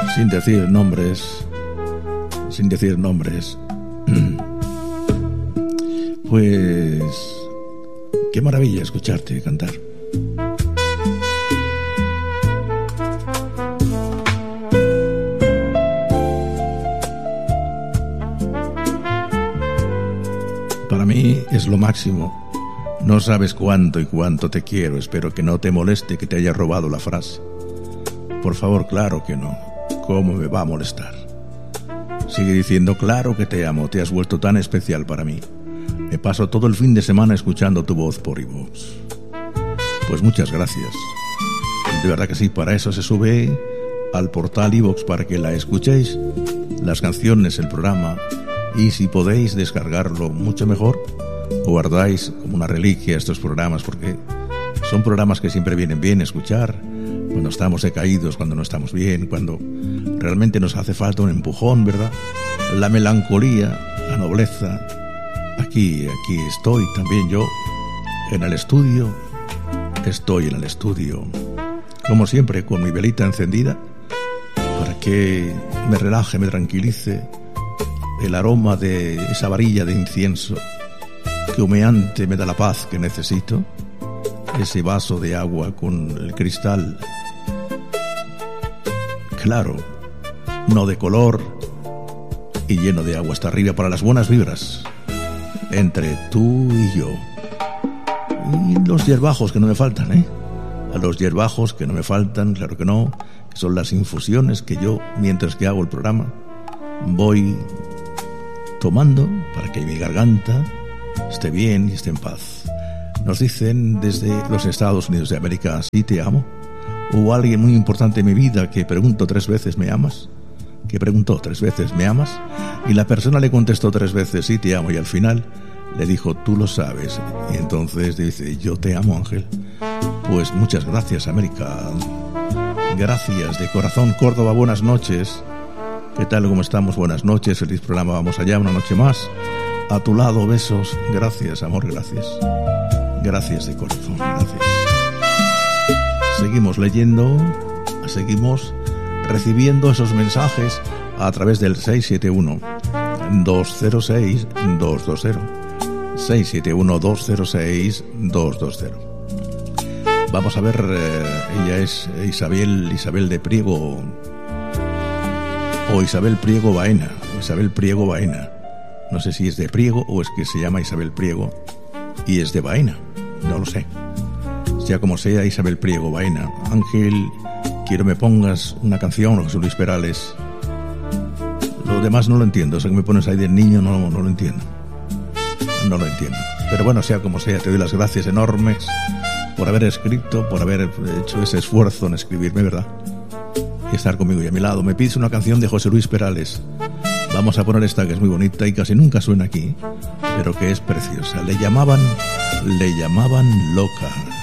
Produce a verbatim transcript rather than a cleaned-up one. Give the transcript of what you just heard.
sin decir nombres, sin decir nombres, pues qué maravilla escucharte cantar. Para mí es lo máximo. No sabes cuánto y cuánto te quiero. Espero que no te moleste que te haya robado la frase. Por favor, claro que no. ¿Cómo me va a molestar? Sigue diciendo, claro que te amo. Te has vuelto tan especial para mí. Me paso todo el fin de semana escuchando tu voz por iVoox. Pues muchas gracias. De verdad que sí, para eso se sube al portal iVoox, para que la escuchéis, las canciones, el programa. Y si podéis descargarlo, mucho mejor. O guardáis como una reliquia estos programas, porque son programas que siempre vienen bien escuchar cuando estamos decaídos, cuando no estamos bien, cuando realmente nos hace falta un empujón, ¿verdad? La melancolía, la nobleza. Aquí, aquí estoy también yo, en el estudio. Estoy en el estudio, como siempre, con mi velita encendida, para que me relaje, me tranquilice el aroma de esa varilla de incienso que humeante me da la paz que necesito. Ese vaso de agua con el cristal claro, no de color, y lleno de agua hasta arriba para las buenas vibras entre tú y yo. Y los hierbajos que no me faltan, ¿eh? A los hierbajos que no me faltan, claro que no, que son las infusiones que yo, mientras que hago el programa, voy tomando para que mi garganta esté bien y esté en paz. Nos dicen desde los Estados Unidos de América, sí te amo. Hubo alguien muy importante en mi vida que preguntó tres veces, ¿me amas? Que preguntó tres veces, ¿me amas? Y la persona le contestó tres veces, sí te amo, y al final le dijo, tú lo sabes. Y entonces dice, yo te amo, Ángel. Pues muchas gracias, América. Gracias de corazón. Córdoba, buenas noches. ¿Qué tal? ¿Cómo estamos? Buenas noches, feliz programa, vamos allá, una noche más. A tu lado, besos. Gracias, amor, gracias. Gracias de corazón, gracias. Seguimos leyendo, seguimos recibiendo esos mensajes a través del seis siete uno, dos cero seis, dos dos cero. seis siete uno, dos cero seis, dos dos cero. Vamos a ver, eh, ella es Isabel, Isabel de Priego, o Isabel Priego Baena, Isabel Priego Baena. No sé si es de Priego o es que se llama Isabel Priego y es de Baena, no lo sé. Sea como sea, Isabel Priego Baena. Ángel, quiero me pongas una canción, José Luis Perales. Lo demás no lo entiendo, eso que me pones ahí del niño no, no lo entiendo. No lo entiendo. Pero bueno, sea como sea, te doy las gracias enormes por haber escrito, por haber hecho ese esfuerzo en escribirme, ¿verdad? Y estar conmigo y a mi lado. Me pides una canción de José Luis Perales. Vamos a poner esta que es muy bonita y casi nunca suena aquí, pero que es preciosa. Le llamaban, le llamaban loca.